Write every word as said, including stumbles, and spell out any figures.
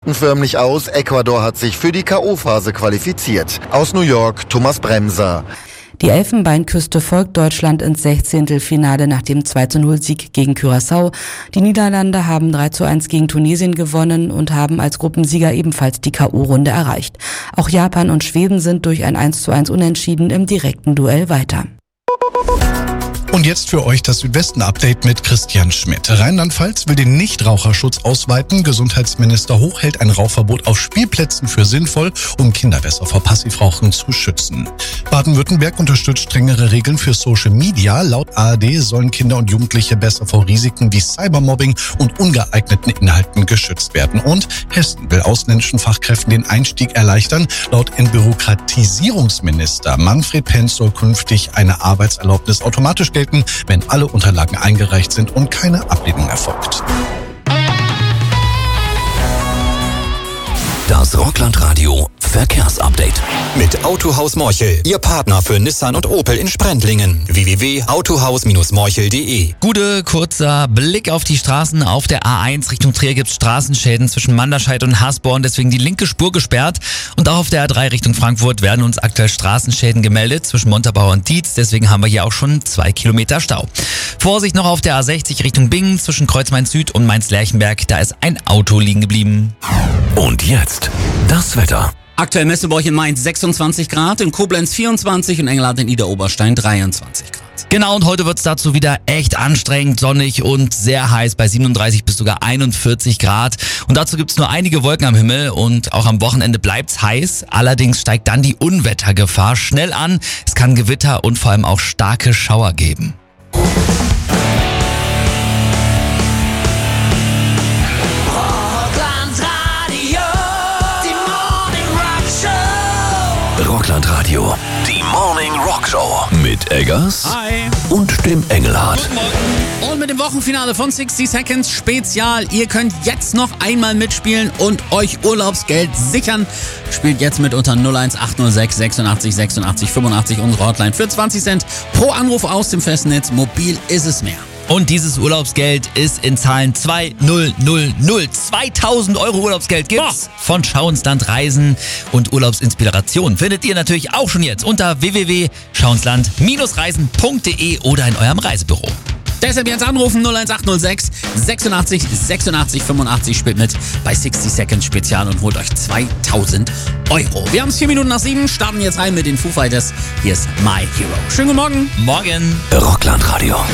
rasten förmlich aus. Ecuador hat sich für die K O-Phase qualifiziert. Aus New York, Thomas Bremser. Die Elfenbeinküste folgt Deutschland ins Sechzehntelfinale nach dem zwei zu null Sieg gegen Curaçao. Die Niederlande haben drei zu eins gegen Tunesien gewonnen und haben als Gruppensieger ebenfalls die K O-Runde erreicht. Auch Japan und Schweden sind durch ein eins zu eins Unentschieden im direkten Duell weiter. Und jetzt für euch das Südwesten-Update mit Christian Schmidt. Rheinland-Pfalz will den Nichtraucherschutz ausweiten. Gesundheitsminister Hoch hält ein Rauchverbot auf Spielplätzen für sinnvoll, um Kinder besser vor Passivrauchen zu schützen. Baden-Württemberg unterstützt strengere Regeln für Social Media. Laut A R D sollen Kinder und Jugendliche besser vor Risiken wie Cybermobbing und ungeeigneten Inhalten geschützt werden. Und Hessen will ausländischen Fachkräften den Einstieg erleichtern. Laut Entbürokratisierungsminister Manfred Penz soll künftig eine Arbeitserlaubnis automatisch gelten, wenn alle Unterlagen eingereicht sind und keine Ablehnung erfolgt. Das Rockland-Radio Verkehrsupdate. Mit Autohaus Morchel, Ihr Partner für Nissan und Opel in Sprendlingen. w w w punkt autohaus Bindestrich morchel punkt de. Gute, kurzer Blick auf die Straßen. Auf der A eins Richtung Trier gibt es Straßenschäden zwischen Manderscheid und Hasborn, deswegen die linke Spur gesperrt. Und auch auf der A drei Richtung Frankfurt werden uns aktuell Straßenschäden gemeldet zwischen Montabaur und Dietz, deswegen haben wir hier auch schon zwei Kilometer Stau. Vorsicht noch auf der A sechzig Richtung Bingen zwischen Kreuz-Main-Süd und Mainz-Lerchenberg, da ist ein Auto liegen geblieben. Und jetzt das Wetter. Aktuell Messeburg in Mainz sechsundzwanzig Grad, in Koblenz vierundzwanzig und Engelhardt in Idar-Oberstein dreiundzwanzig Grad. Genau, und heute wird's dazu wieder echt anstrengend, sonnig und sehr heiß bei siebenunddreißig bis sogar einundvierzig Grad. Und dazu gibt's nur einige Wolken am Himmel und auch am Wochenende bleibt's heiß. Allerdings steigt dann die Unwettergefahr schnell an. Es kann Gewitter und vor allem auch starke Schauer geben. Rockland-Radio, die Morning Rock Show mit Eggers Hi. und dem Engelhardt. Guten Morgen. Und mit dem Wochenfinale von sixty Seconds Spezial. Ihr könnt jetzt noch einmal mitspielen und euch Urlaubsgeld sichern. Spielt jetzt mit unter null eins acht null sechs sechsundachtzig sechsundachtzig fünfundachtzig unsere Hotline für zwanzig Cent pro Anruf aus dem Festnetz. Mobil ist es mehr. Und dieses Urlaubsgeld ist in Zahlen zweitausend. zweitausend Euro Urlaubsgeld gibt's Boah. von Schauensland Reisen und Urlaubsinspiration. Findet ihr natürlich auch schon jetzt unter w w w punkt schauensland reisen punkt de oder in eurem Reisebüro. Deshalb jetzt anrufen null eins acht null sechs sechsundachtzig sechsundachtzig fünfundachtzig, spielt mit bei sixty Seconds Spezial und holt euch zweitausend Euro. Wir haben es vier Minuten nach sieben, starten jetzt rein mit den Foo Fighters. Hier ist My Hero. Schönen guten Morgen. Morgen. Rockland Radio.